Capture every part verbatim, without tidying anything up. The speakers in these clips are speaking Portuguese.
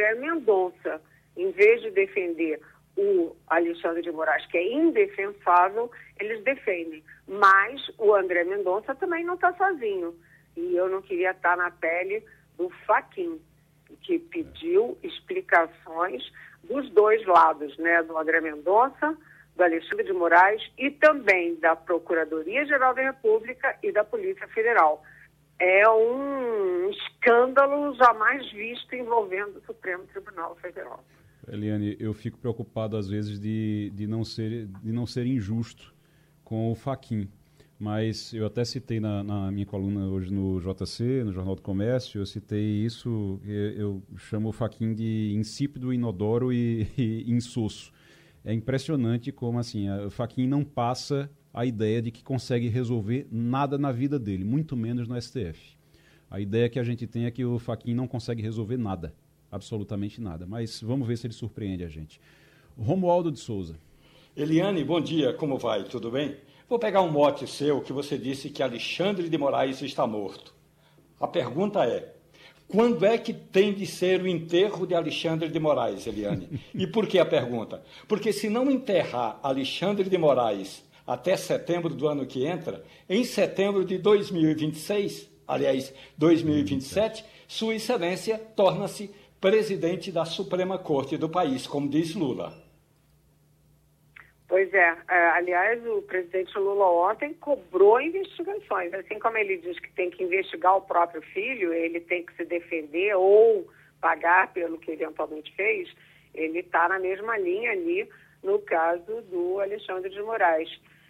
André Mendonça, em vez de defender o Alexandre de Moraes, que é indefensável, eles defendem. Mas o André Mendonça também não está sozinho. E eu não queria estar na pele do Fachin, que pediu explicações dos dois lados, né? Do André Mendonça, do Alexandre de Moraes e também da Procuradoria-Geral da República e da Polícia Federal. É um escândalo jamais visto envolvendo o Supremo Tribunal Federal. Eliane, eu fico preocupado às vezes de, de, não, ser, de não ser injusto com o Fachin, mas eu até citei na, na minha coluna hoje no J C, no Jornal do Comércio, eu citei isso, eu, eu chamo o Fachin de insípido, inodoro e, e insosso. É impressionante como assim, o Fachin não passa a ideia de que consegue resolver nada na vida dele, muito menos no S T F. A ideia que a gente tem é que o Fachin não consegue resolver nada. Absolutamente nada, mas vamos ver se ele surpreende a gente. Romualdo de Souza. Eliane, bom dia, como vai? Tudo bem? Vou pegar um mote seu que você disse que Alexandre de Moraes está morto. A pergunta é, quando é que tem de ser o enterro de Alexandre de Moraes, Eliane? E por que a pergunta? Porque se não enterrar Alexandre de Moraes até setembro do ano que entra, em setembro de dois mil e vinte e seis, aliás, dois mil e vinte e sete, Sua Excelência torna-se presidente da Suprema Corte do país, como diz Lula. Pois é, é, aliás, o presidente Lula ontem cobrou investigações, assim como ele diz que tem que investigar o próprio filho, ele tem que se defender ou pagar pelo que eventualmente fez, ele está na mesma linha ali no caso do Alexandre de Moraes.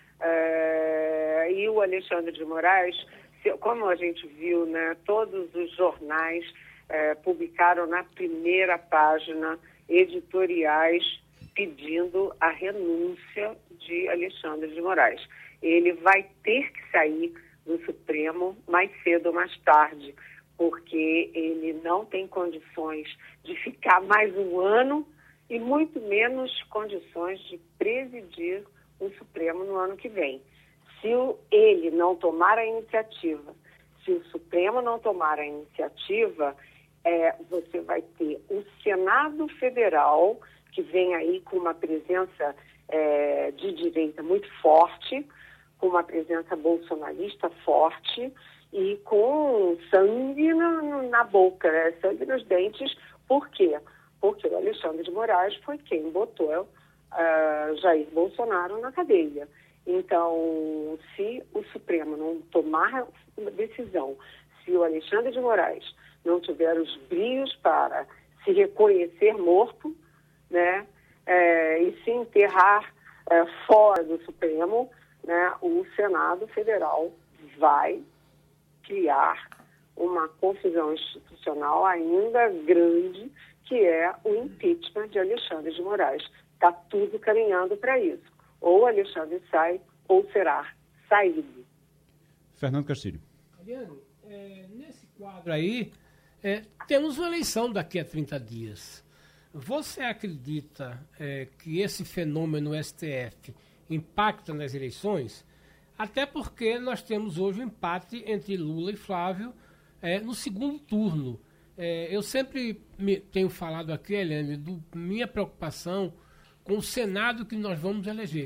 É, e o Alexandre de Moraes, como a gente viu, né, todos os jornais É, publicaram na primeira página editoriais pedindo a renúncia de Alexandre de Moraes. Ele vai ter que sair do Supremo mais cedo ou mais tarde, porque ele não tem condições de ficar mais um ano e muito menos condições de presidir o Supremo no ano que vem. Se ele não tomar a iniciativa, se o Supremo não tomar a iniciativa, É, você vai ter o Senado Federal, que vem aí com uma presença é, de direita muito forte, com uma presença bolsonarista forte e com sangue na, na boca, né? Sangue nos dentes. Por quê? Porque o Alexandre de Moraes foi quem botou uh, Jair Bolsonaro na cadeia. Então, se o Supremo não tomar uma decisão, se o Alexandre de Moraes não tiver os brios para se reconhecer morto, né, é, e se enterrar é, fora do Supremo, né, o Senado Federal vai criar uma confusão institucional ainda grande, que é o impeachment de Alexandre de Moraes. Está tudo caminhando para isso. Ou Alexandre sai, ou será saído. Fernando Castilho. Adriano, é, nesse quadro aí, É, temos uma eleição daqui a trinta dias. Você acredita é, que esse fenômeno S T F impacta nas eleições? Até porque nós temos hoje um empate entre Lula e Flávio é, no segundo turno. É, eu sempre me, tenho falado aqui, Eliane, da minha preocupação com o Senado que nós vamos eleger.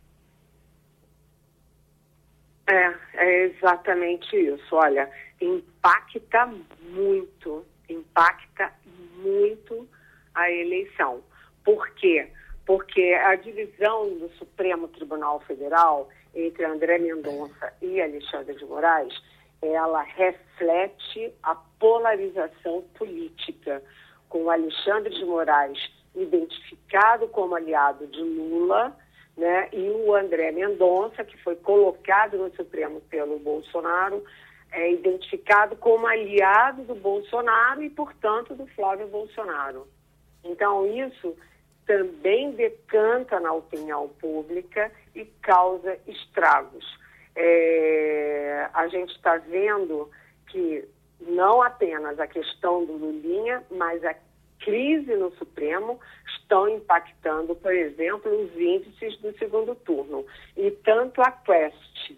É, é exatamente isso. Olha, impacta muito, impacta muito a eleição. Por quê? Porque a divisão do Supremo Tribunal Federal entre André Mendonça e Alexandre de Moraes, ela reflete a polarização política, com Alexandre de Moraes identificado como aliado de Lula, né, e o André Mendonça, que foi colocado no Supremo pelo Bolsonaro, é identificado como aliado do Bolsonaro e, portanto, do Flávio Bolsonaro. Então, isso também decanta na opinião pública e causa estragos. É, a gente está vendo que não apenas a questão do Lulinha, mas a crise no Supremo estão impactando, por exemplo, os índices do segundo turno. E tanto a Quest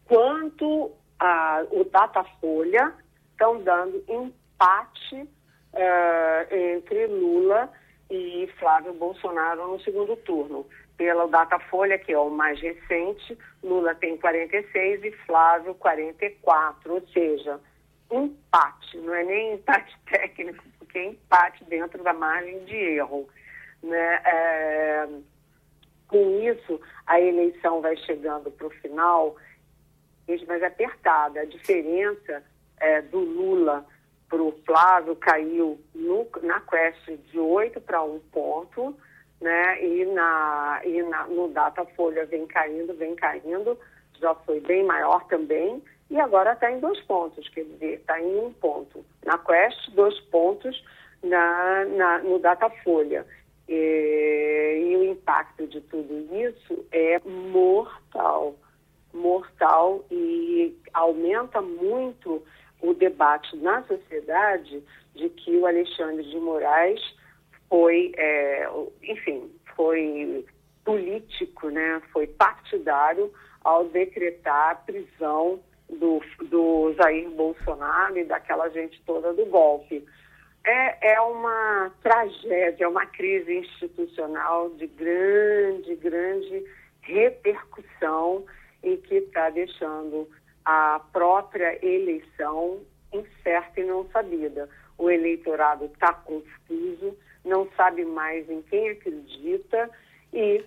quanto a, o Datafolha estão dando empate uh, entre Lula e Flávio Bolsonaro no segundo turno. Pela Datafolha, que é o mais recente, Lula tem quarenta e seis e Flávio quarenta e quatro, ou seja, empate, não é nem empate técnico, porque é empate dentro da margem de erro. Né? É, com isso, a eleição vai chegando para o final, mais apertada. A diferença é, do Lula para o Flávio caiu no, na Quest de oito para um ponto, né? E, na, e na, no Datafolha vem caindo, vem caindo, já foi bem maior também, e agora está em dois pontos, quer dizer, está em um ponto na Quest, dois pontos na, na, no Datafolha. E, e o impacto de tudo isso é mortal, mortal, e aumenta muito o debate na sociedade de que o Alexandre de Moraes foi, é, enfim, foi político, né? Foi partidário ao decretar a prisão do, do Jair Bolsonaro e daquela gente toda do golpe. É, é uma tragédia, uma crise institucional de grande, grande repercussão e que está deixando a própria eleição incerta e não sabida. O eleitorado está confuso, não sabe mais em quem acredita e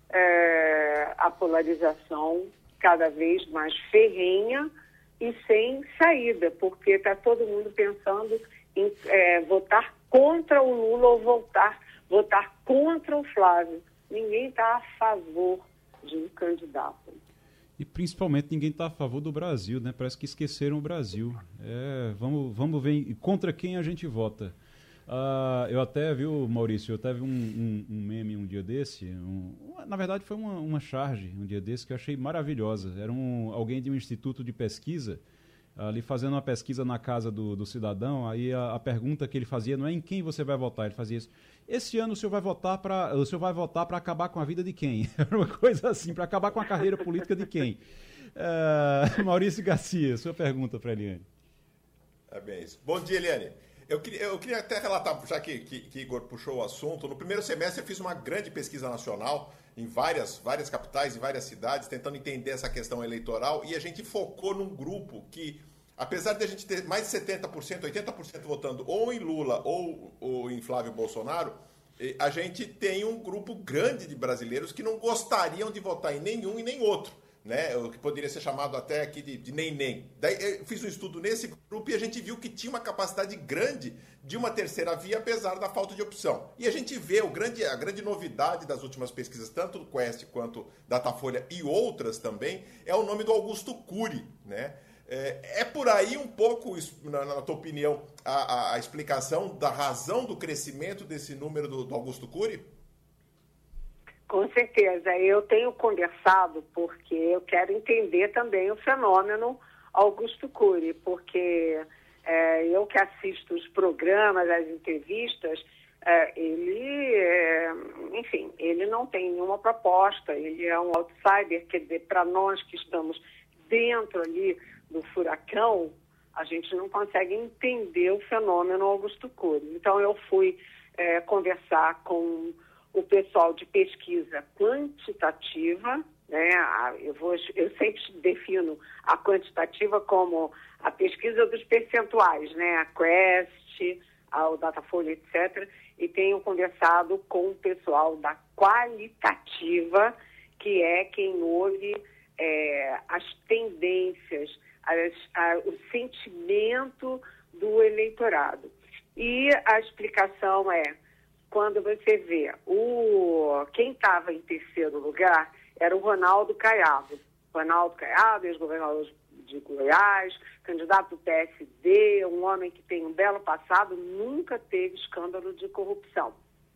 é, a polarização cada vez mais ferrenha e sem saída, porque está todo mundo pensando em é, votar contra o Lula ou votar, votar contra o Flávio. Ninguém está a favor de um candidato. E principalmente ninguém está a favor do Brasil, né? Parece que esqueceram o Brasil. É, vamos, vamos ver contra quem a gente vota. Uh, eu até, viu, Maurício, eu teve um, um, um meme um dia desse, um, na verdade foi uma, uma charge um dia desse que eu achei maravilhosa. Era um, alguém de um instituto de pesquisa, ali fazendo uma pesquisa na casa do, do cidadão, aí a, a pergunta que ele fazia não é em quem você vai votar, ele fazia isso. Esse ano o senhor vai votar para o senhor vai votar para acabar com a vida de quem? Era uma coisa assim, para acabar com a carreira política de quem? Uh, Maurício Garcia, sua pergunta para a Eliane. É bem isso. Bom dia, Eliane. Eu queria, eu queria até relatar, já que, que, que Igor puxou o assunto, no primeiro semestre eu fiz uma grande pesquisa nacional em várias, várias capitais, em várias cidades, tentando entender essa questão eleitoral, e a gente focou num grupo que, apesar de a gente ter mais de setenta por cento, oitenta por cento votando ou em Lula ou, ou em Flávio Bolsonaro, a gente tem um grupo grande de brasileiros que não gostariam de votar em nenhum e nem outro, né? O que poderia ser chamado até aqui de, de nem-nem. Daí eu fiz um estudo nesse grupo e a gente viu que tinha uma capacidade grande de uma terceira via, apesar da falta de opção. E a gente vê o grande, a grande novidade das últimas pesquisas, tanto do Quest quanto Datafolha e outras também, é o nome do Augusto Cury, né? É, é por aí um pouco, na, na tua opinião, a, a, a explicação da razão do crescimento desse número do, do Augusto Cury? Com certeza. Eu tenho conversado porque eu quero entender também o fenômeno Augusto Cury, porque é, eu que assisto os programas, as entrevistas, é, ele, é, enfim, ele não tem nenhuma proposta, ele é um outsider, quer dizer, para nós que estamos dentro ali do furacão, a gente não consegue entender o fenômeno Augusto Cury. Então eu fui é, conversar com o pessoal de pesquisa quantitativa, né? Eu, vou, eu sempre defino a quantitativa como a pesquisa dos percentuais, né? A Quest, a, o Datafolha, etcétera. E tenho conversado com o pessoal da qualitativa, que é quem ouve é, as tendências, as, a, o sentimento do eleitorado. E a explicação é: quando você vê o, quem estava em terceiro lugar era o Ronaldo Caiado. Ronaldo Caiado, ex-governador de Goiás, candidato do P S D, um homem que tem um belo passado, nunca teve escândalo de corrupção.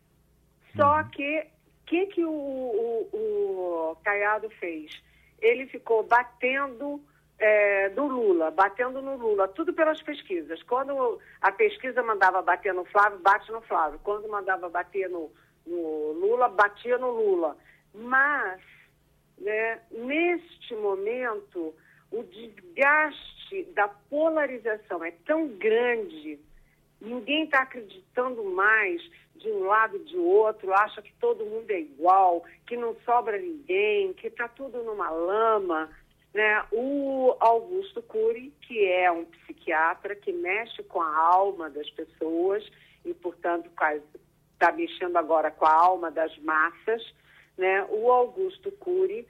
Só que o que, que o, o, o Caiado fez? Ele ficou batendo É, do Lula, batendo no Lula, tudo pelas pesquisas. Quando a pesquisa mandava bater no Flávio, bate no Flávio. Quando mandava bater no, no Lula, batia no Lula. Mas, né, neste momento, o desgaste da polarização é tão grande Ninguém está acreditando mais de um lado e de outro, acha que todo mundo é igual, que não sobra ninguém, que está tudo numa lama, né? O Augusto Cury, que é um psiquiatra que mexe com a alma das pessoas e, portanto, está mexendo agora com a alma das massas, né? O Augusto Cury,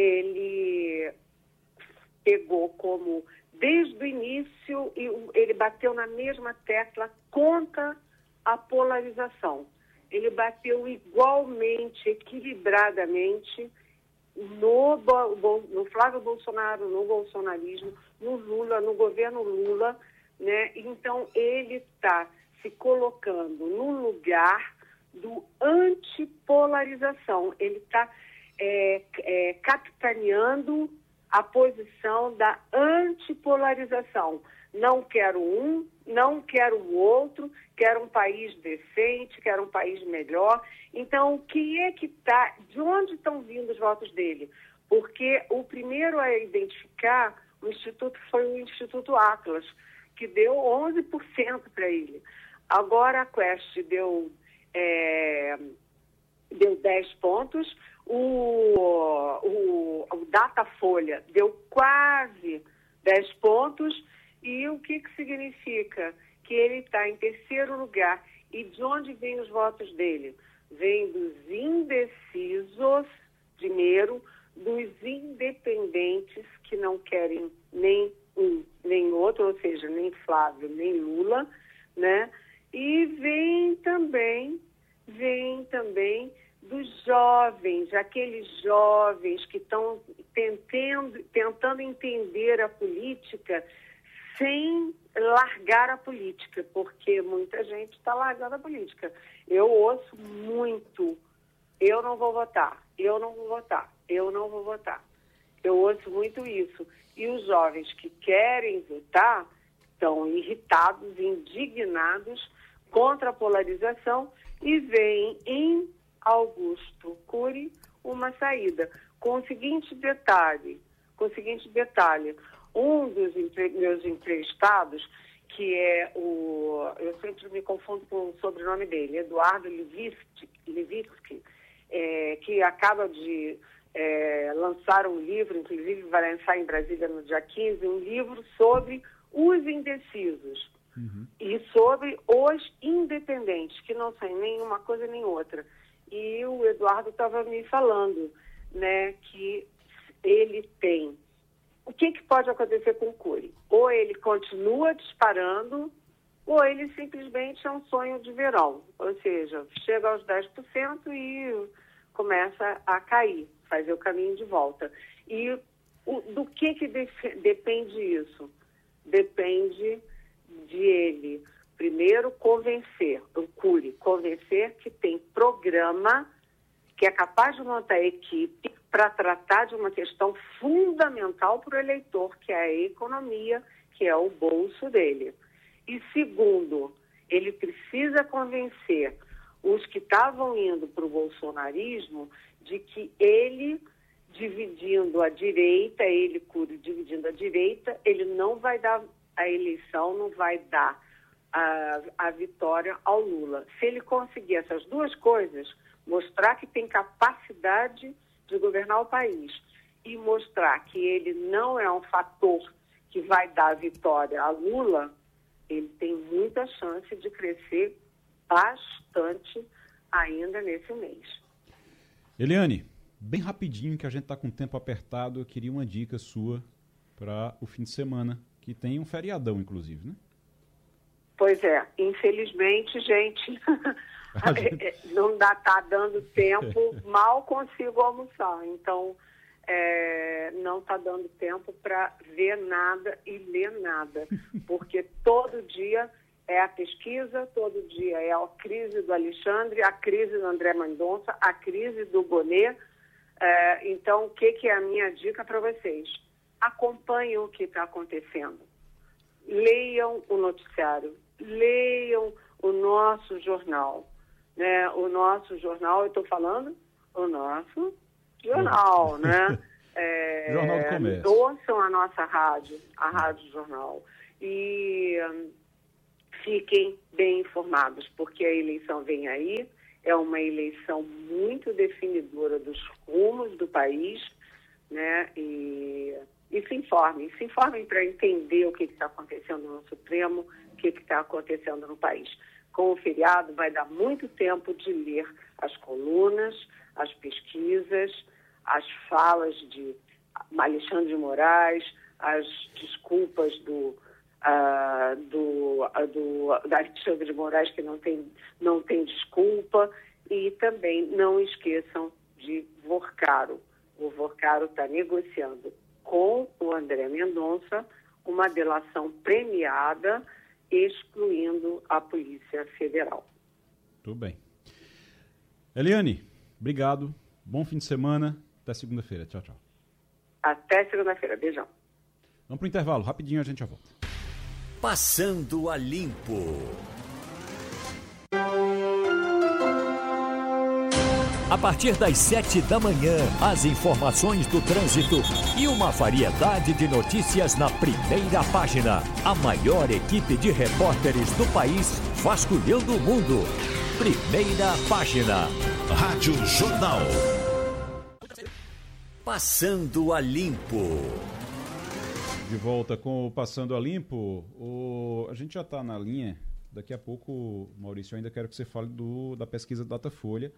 ele pegou como, desde o início, ele bateu na mesma tecla contra a polarização. Ele bateu igualmente, equilibradamente no, no Flávio Bolsonaro, no bolsonarismo, no Lula, no governo Lula, né? Então, ele está se colocando no lugar do antipolarização. Ele está é, é, capitaneando a posição da antipolarização. Não quero um, não quero o outro, quero um país decente, quero um país melhor. Então, quem é que está, de onde estão vindo os votos dele? Porque o primeiro a identificar o Instituto foi o Instituto Atlas, que deu onze por cento para ele. Agora a Quest deu, é, deu dez pontos, o, o, o Datafolha deu quase dez pontos. E o que, que significa? Que ele está em terceiro lugar. E de onde vêm os votos dele? Vem dos indecisos, primeiro, dos independentes que não querem nem um nem outro, ou seja, nem Flávio, nem Lula, né? E vem também, vem também dos jovens, aqueles jovens que estão tentando, tentando entender a política sem largar a política, porque muita gente está largando a política. Eu ouço muito, eu não vou votar, eu não vou votar, eu não vou votar. Eu ouço muito isso. E os jovens que querem votar estão irritados, indignados contra a polarização e veem em Augusto Cury uma saída. Com o seguinte detalhe, com o seguinte detalhe, um dos entre, meus entrevistados, que é o, eu sempre me confundo com o sobrenome dele, Eduardo Levitsky, Levitsky é, que acaba de é, lançar um livro, inclusive vai lançar em Brasília no dia quinze, um livro sobre os indecisos uhum. e sobre os independentes, que não são nem uma coisa nem outra. E o Eduardo estava me falando, né, que ele tem... O que, que pode acontecer com o Cury? Ou ele continua disparando, ou ele simplesmente é um sonho de verão. Ou seja, chega aos dez por cento e começa a cair, fazer o caminho de volta. E o, do que, que def- depende isso? Depende de ele, primeiro, convencer, o Cury, convencer que tem programa, que é capaz de montar equipe para tratar de uma questão fundamental para o eleitor, que é a economia, que é o bolso dele. E segundo, ele precisa convencer os que estavam indo para o bolsonarismo de que ele, dividindo a direita, ele, Cury, dividindo a direita, ele não vai dar a eleição, não vai dar a, a vitória ao Lula. Se ele conseguir essas duas coisas, mostrar que tem capacidade de governar o país e mostrar que ele não é um fator que vai dar vitória a Lula, ele tem muita chance de crescer bastante ainda nesse mês. Eliane, bem rapidinho, que a gente está com o tempo apertado, eu queria uma dica sua para o fim de semana, que tem um feriadão, inclusive, né? Pois é, infelizmente, gente... gente... não dá, tá dando tempo, mal consigo almoçar, então é, não está dando tempo para ver nada e ler nada, porque todo dia é a pesquisa, todo dia é a crise do Alexandre, a crise do André Mendonça, a crise do Bonet. É, então, o que, que é a minha dica para vocês? Acompanhem o que está acontecendo, leiam o noticiário, leiam o nosso jornal. Né, o nosso jornal, eu estou falando, o nosso jornal, né? É, Jornal do Comércio. Ouçam a nossa rádio, a Rádio Jornal. E hum, fiquem bem informados, porque a eleição vem aí, é uma eleição muito definidora dos rumos do país, né? E, e se informem, se informem para entender o que está acontecendo no Supremo, o que está acontecendo no país. Com o feriado vai dar muito tempo de ler as colunas, as pesquisas, as falas de Alexandre de Moraes, as desculpas do, uh, do, uh, do da Alexandre de Moraes, que não tem, não tem desculpa, e também não esqueçam de Vorcaro. O Vorcaro está negociando com o André Mendonça uma delação premiada, excluindo a Polícia Federal. Tudo bem. Eliane, obrigado. Bom fim de semana. Até segunda-feira. Tchau, tchau. Até segunda-feira. Beijão. Vamos para o intervalo. Rapidinho a gente já volta. Passando a Limpo. A partir das sete da manhã, as informações do trânsito e uma variedade de notícias na primeira página. A maior equipe de repórteres do país vasculhando o mundo. Primeira página. Rádio Jornal. Passando a Limpo. De volta com o Passando a Limpo. O... A gente já está na linha. Daqui a pouco, Maurício, eu ainda quero que você fale do... da pesquisa Datafolha.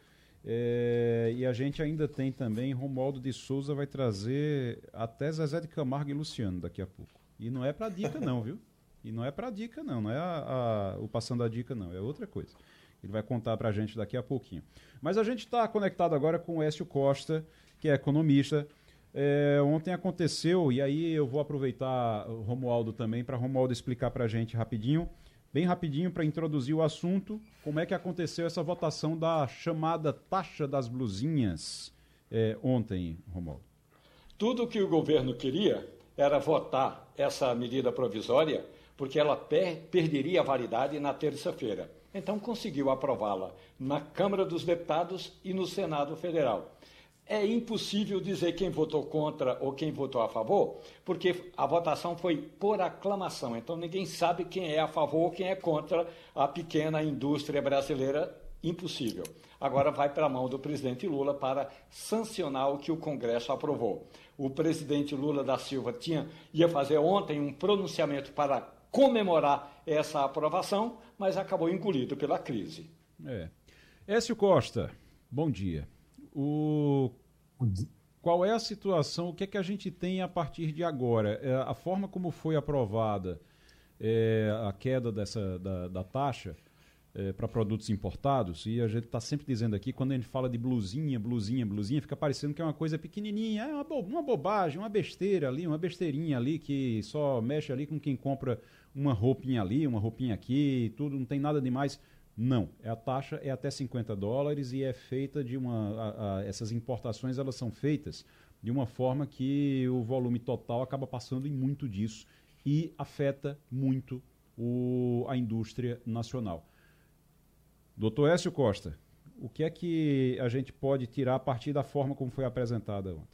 É, e a gente ainda tem também, Romualdo de Souza vai trazer até Zezé de Camargo e Luciano daqui a pouco. E não é para dica não, viu? E não é para dica não, não é a, a, o Passando a Dica não, é outra coisa. Ele vai contar para a gente daqui a pouquinho. Mas a gente está conectado agora com o Écio Costa, que é economista. É, ontem aconteceu, e aí eu vou aproveitar o Romualdo também, para Romualdo explicar para a gente rapidinho, bem rapidinho para introduzir o assunto, como é que aconteceu essa votação da chamada taxa das blusinhas é, ontem, Romualdo. Tudo o que o governo queria era votar essa medida provisória, porque ela per- perderia a validade na terça-feira. Então conseguiu aprová-la na Câmara dos Deputados e no Senado Federal. É impossível dizer quem votou contra ou quem votou a favor, porque a votação foi por aclamação. Então ninguém sabe quem é a favor ou quem é contra a pequena indústria brasileira. Impossível. Agora vai para a mão do presidente Lula para sancionar o que o Congresso aprovou. O presidente Lula da Silva tinha, ia fazer ontem um pronunciamento para comemorar essa aprovação, mas acabou engolido pela crise. É. Écio Costa, bom dia. O... Qual é a situação, o que é que a gente tem a partir de agora? É, a forma como foi aprovada é, a queda dessa, da, da taxa é, para produtos importados, e a gente está sempre dizendo aqui, quando a gente fala de blusinha, blusinha, blusinha, fica parecendo que é uma coisa pequenininha, é uma, bo uma bobagem, uma besteira ali, uma besteirinha ali que só mexe ali com quem compra uma roupinha ali, uma roupinha aqui, tudo, não tem nada demais. Não, a taxa é até cinquenta dólares e é feita de uma... A, a, essas importações, elas são feitas de uma forma que o volume total acaba passando em muito disso e afeta muito o, a indústria nacional. Doutor Écio Costa, o que é que a gente pode tirar a partir da forma como foi apresentada ontem?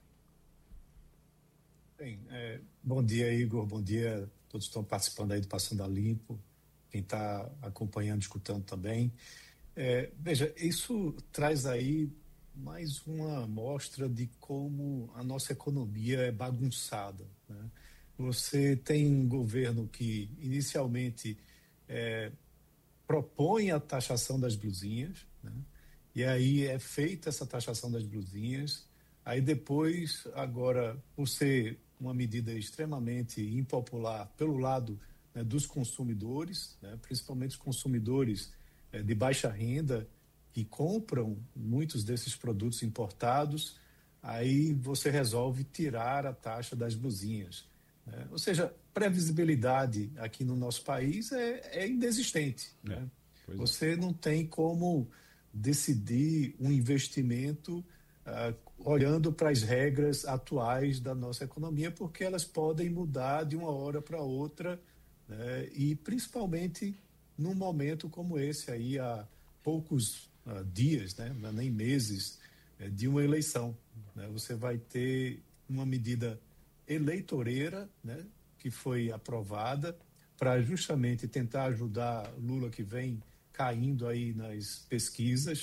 Bem, é, bom dia, Igor, bom dia a todos que estão participando aí do Passando a Limpo. Quem está acompanhando, escutando também. É, veja, isso traz aí mais uma amostra de como a nossa economia é bagunçada, né? Você tem um governo que inicialmente é, propõe a taxação das blusinhas, né? E aí é feita essa taxação das blusinhas, aí depois, agora, por ser uma medida extremamente impopular pelo lado dos consumidores, né, principalmente os consumidores é, de baixa renda que compram muitos desses produtos importados, aí você resolve tirar a taxa das blusinhas, né? Ou seja, previsibilidade aqui no nosso país é, é inexistente, é, né? é. Você não tem como decidir um investimento uh, olhando para as regras atuais da nossa economia, porque elas podem mudar de uma hora para outra. É, e principalmente num momento como esse aí, há poucos uh, dias, né, nem meses, é, de uma eleição, né? Você vai ter uma medida eleitoreira, né, que foi aprovada, para justamente tentar ajudar Lula, que vem caindo aí nas pesquisas,